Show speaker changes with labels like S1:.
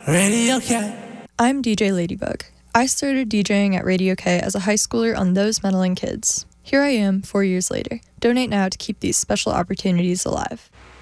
S1: Radio K.
S2: I'm DJ Ladybug. I started DJing at Radio K as a high schooler on Those Meddling Kids. Here I am, 4 years later. Donate now to keep these special opportunities alive.